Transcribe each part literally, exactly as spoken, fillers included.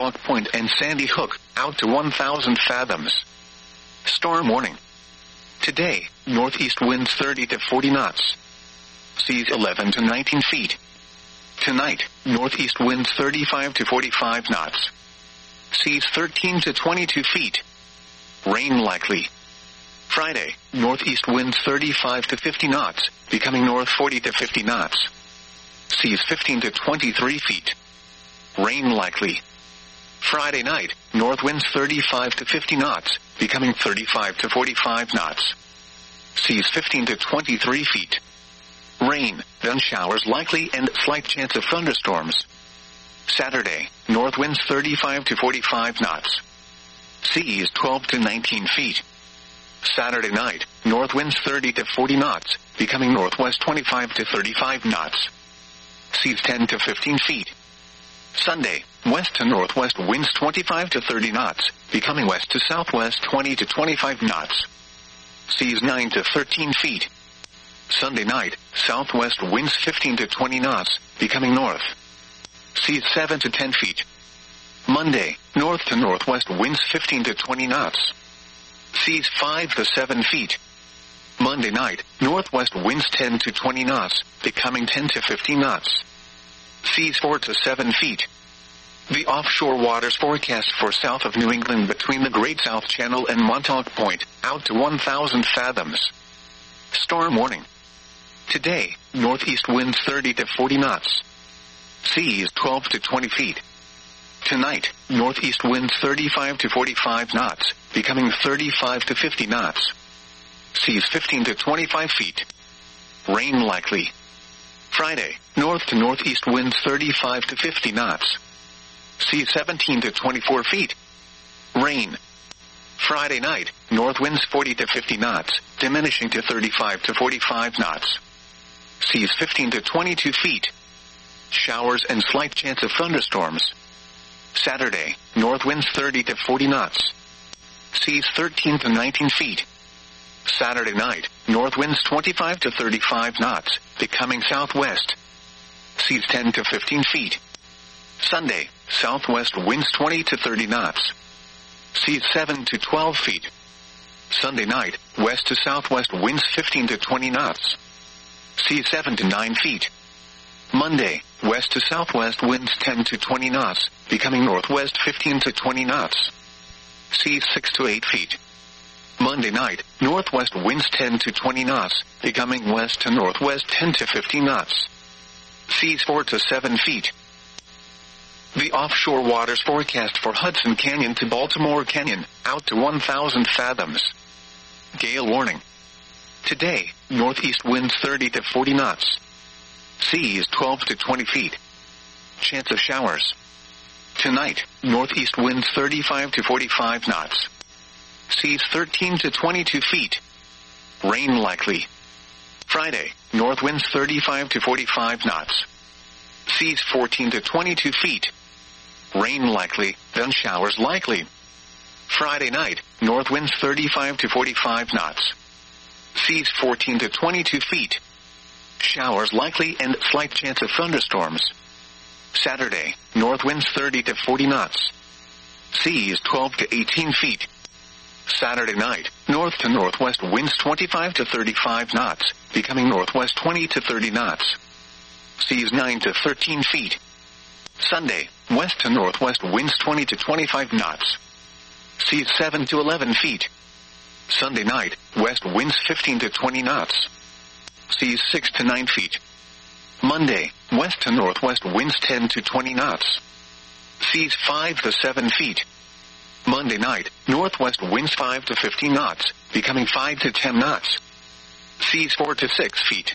Montauk Point and Sandy Hook, out to one thousand fathoms. Storm warning. Today, northeast winds thirty to forty knots. Seas eleven to nineteen feet. Tonight, northeast winds thirty-five to forty-five knots. Seas thirteen to twenty-two feet. Rain likely. Friday, northeast winds thirty-five to fifty knots, becoming north forty to fifty knots. Seas fifteen to twenty-three feet. Rain likely. Friday night, north winds thirty-five to fifty knots, becoming thirty-five to forty-five knots. Seas fifteen to twenty-three feet. Rain, then showers likely and slight chance of thunderstorms. Saturday, north winds thirty-five to forty-five knots. Seas twelve to nineteen feet. Saturday night, north winds thirty to forty knots, becoming northwest twenty-five to thirty-five knots. Seas ten to fifteen feet. Sunday, west to northwest winds twenty-five to thirty knots, becoming west to southwest twenty to twenty-five knots. Seas nine to thirteen feet. Sunday night, southwest winds fifteen to twenty knots, becoming north. Seas seven to ten feet. Monday, north to northwest winds fifteen to twenty knots. Seas five to seven feet. Monday night, northwest winds ten to twenty knots, becoming ten to fifteen knots. Seas four to seven feet. The offshore waters forecast for south of New England between the Great South Channel and Montauk Point, out to one thousand fathoms. Storm warning. Today, northeast winds thirty to forty knots. Seas twelve to twenty feet. Tonight, northeast winds thirty-five to forty-five knots, becoming thirty-five to fifty knots. Seas fifteen to twenty-five feet. Rain likely. Friday, north to northeast winds thirty-five to fifty knots. Seas seventeen to twenty-four feet. Rain. Friday night, north winds forty to fifty knots, diminishing to thirty-five to forty-five knots. Seas fifteen to twenty-two feet. Showers and slight chance of thunderstorms. Saturday, north winds thirty to forty knots. Seas thirteen to nineteen feet. Saturday night, north winds twenty-five to thirty-five knots, becoming southwest. Seas ten to fifteen feet. Sunday, southwest winds twenty to thirty knots. Seas seven to twelve feet. Sunday night, west to southwest winds fifteen to twenty knots. Seas seven to nine feet. Monday, west to southwest winds ten to twenty knots, becoming northwest fifteen to twenty knots. Seas six to eight feet. Monday night, northwest winds ten to twenty knots, becoming west to northwest ten to fifteen knots. Seas four to seven feet. The offshore waters forecast for Hudson Canyon to Baltimore Canyon, out to one thousand fathoms. Gale warning. Today, northeast winds thirty to forty knots. Seas twelve to twenty feet. Chance of showers. Tonight, northeast winds thirty-five to forty-five knots. Seas thirteen to twenty-two feet. Rain likely. Friday, north winds thirty-five to forty-five knots. Seas fourteen to twenty-two feet. Rain likely, then showers likely. Friday night, north winds thirty-five to forty-five knots. Seas fourteen to twenty-two feet. Showers likely and slight chance of thunderstorms. Saturday, north winds thirty to forty knots. Seas twelve to eighteen feet. Saturday night, north to northwest winds twenty-five to thirty-five knots, becoming northwest twenty to thirty knots. Seas nine to thirteen feet. Sunday, west to northwest winds twenty to twenty-five knots. Seas seven to eleven feet. Sunday night, west winds fifteen to twenty knots. Seas six to nine feet. Monday, west to northwest winds ten to twenty knots. Seas five to seven feet. Monday night, northwest winds five to fifteen knots, becoming five to ten knots. Seas four to six feet.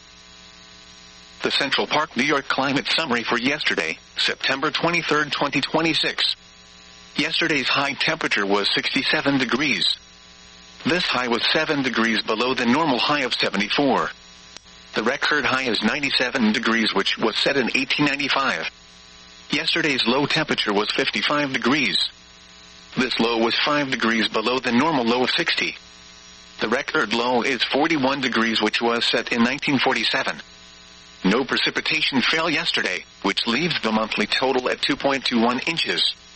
The Central Park New York climate summary for yesterday, September twenty-third, twenty twenty-six. Yesterday's high temperature was sixty-seven degrees. This high was seven degrees below the normal high of seventy-four. The record high is ninety-seven degrees, which was set in eighteen ninety-five. Yesterday's low temperature was fifty-five degrees. This low was five degrees below the normal low of sixty. The record low is forty-one degrees, which was set in nineteen forty-seven. No precipitation fell yesterday, which leaves the monthly total at two point two one inches.